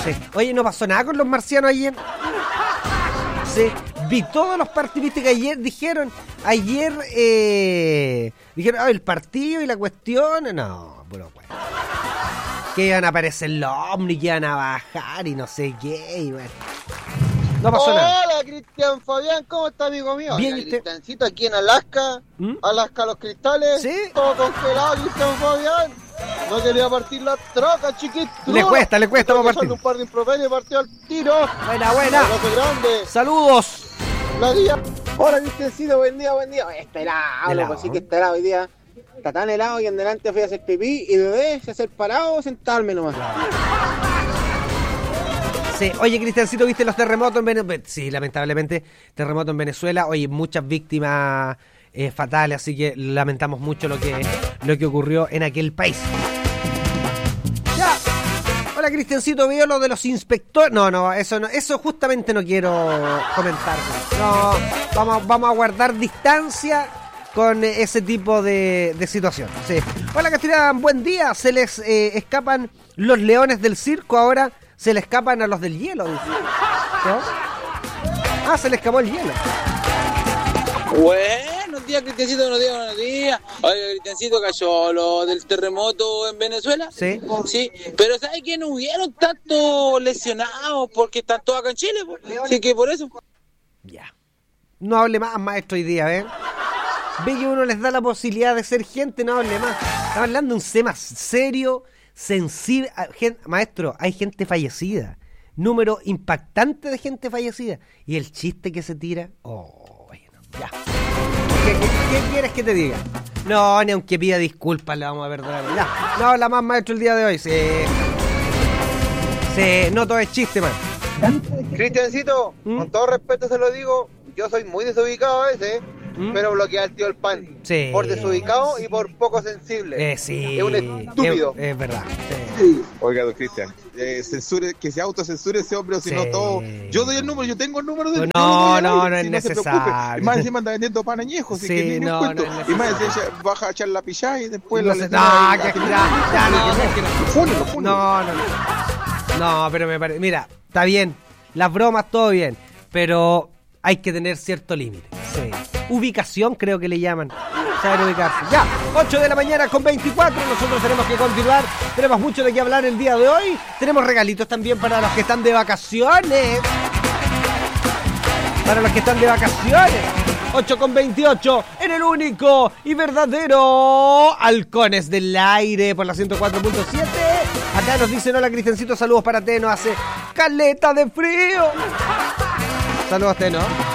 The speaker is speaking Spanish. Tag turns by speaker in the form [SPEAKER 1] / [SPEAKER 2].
[SPEAKER 1] Sí. Oye, no pasó nada con los marcianos ayer. Sí. Vi todos los partidos, viste que ayer dijeron, el partido y la cuestión, no, bueno, pues. Que iban a aparecer los ovnis, que iban a bajar y no sé qué, y bueno. No pasó nada.
[SPEAKER 2] Hola, Cristian Fabián, ¿cómo está, amigo mío?
[SPEAKER 1] Bien,
[SPEAKER 2] Cristiancito aquí en Alaska, Alaska Los Cristales,
[SPEAKER 1] ¿sí?
[SPEAKER 2] Todo congelado, Cristian Fabián. No quería partir la troca, chiquito.
[SPEAKER 1] Le cuesta para partir.
[SPEAKER 2] Un par de improperios y partió al tiro.
[SPEAKER 1] Buena.
[SPEAKER 2] Abrazo grande.
[SPEAKER 1] Saludos.
[SPEAKER 2] Hola, Cristiancito, buen día. Está helado, pues sí que está helado hoy día. Está tan helado que en delante fui a hacer pipí y dudé si hacer parado o sentarme nomás.
[SPEAKER 1] Sí. Oye, Cristiancito, ¿viste los terremotos en Venezuela? Sí, lamentablemente, terremoto en Venezuela. Oye, muchas víctimas fatales, así que lamentamos mucho lo que ocurrió en aquel país. Ya. Hola, Cristiancito, veo lo de los inspectores. No, eso justamente no quiero comentar. No, vamos a guardar distancia con ese tipo de situación. Sí. Hola, Castellán, buen día. Se les escapan los leones del circo, ahora se le escapan a los del hielo. ¿No? Se le escapó el hielo.
[SPEAKER 3] Buenos días, Cristiancito, buenos días. Oye, Cristiancito, cayó lo del terremoto en Venezuela.
[SPEAKER 1] Sí.
[SPEAKER 3] Sí, pero ¿sabes que no hubieron tantos lesionados? Porque están todos acá en Chile, pues. Así que por eso.
[SPEAKER 1] Ya. No hable más, maestro, hoy día, ¿eh? Ve que uno les da la posibilidad de ser gente, no hable más. Estamos hablando de un tema serio, sensible. Maestro, hay gente fallecida. Número impactante de gente fallecida. Y el chiste que se tira. Bueno, ya. ¿Qué quieres que te diga? No, ni aunque pida disculpas le vamos a perdonar. Ya. No habla más, maestro, el día de hoy. Sí, no todo es chiste, man.
[SPEAKER 2] Cristiancito, con todo respeto se lo digo, yo soy muy desubicado a veces, pero bloquea al tío el pan.
[SPEAKER 1] Sí.
[SPEAKER 2] Por desubicado y por poco sensible.
[SPEAKER 1] Sí.
[SPEAKER 2] Es un estúpido.
[SPEAKER 1] Es verdad.
[SPEAKER 2] Sí.
[SPEAKER 4] Oiga, don Cristian, censure, que se autocensure ese hombre, o si no todo. Yo doy el número, yo tengo el número del.
[SPEAKER 1] No es
[SPEAKER 4] si
[SPEAKER 1] necesario.
[SPEAKER 4] Y más encima anda vendiendo pan añejo, así que ni
[SPEAKER 1] no,
[SPEAKER 4] cuento.
[SPEAKER 1] no es
[SPEAKER 4] y más encima baja a echar la pillada y después
[SPEAKER 1] no No, pero me parece. Mira, está bien, las bromas, todo bien, pero hay que tener cierto límite. Sí. Ubicación, creo que le llaman. Saber ubicarse. Ya, 8 de la mañana con 24. Nosotros tenemos que continuar. Tenemos mucho de qué hablar el día de hoy. Tenemos regalitos también para los que están de vacaciones. 8 con 28 en el único y verdadero Halcones del Aire por la 104.7. Acá nos dicen: hola, Cristiancito, saludos para Teno. Hace caleta de frío. Saludos, Teno.